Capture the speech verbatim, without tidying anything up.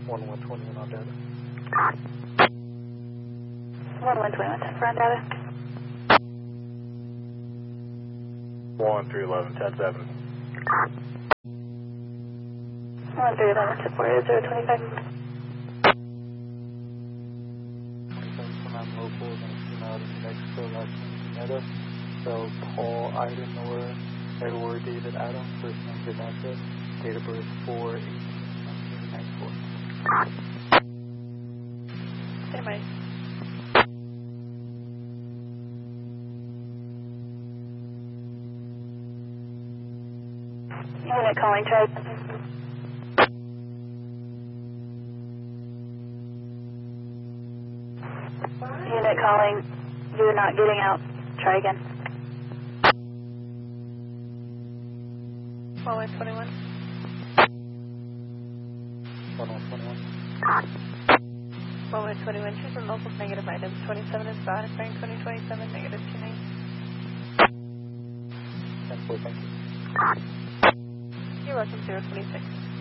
one one twenty-one on data. one one twenty-one, ten four on data. one three eleven, ten seven. one three eleven, ten four, zero twenty-five. I'm local, and it's out of New Mexico, last name Meta. So Paul Idenor Edward David Adam, first name Vanessa, date of birth four eighteen nineteen ninety-four. Stand by. Unit calling tribe. Unit calling, you're not getting out. Try again. one one twenty-one. one one twenty-one. one one twenty-one, choose from local negative items. twenty-seven is bad, frame twenty twenty-seven, negative two nine. ten four, thank you. You're welcome, zero twenty-six.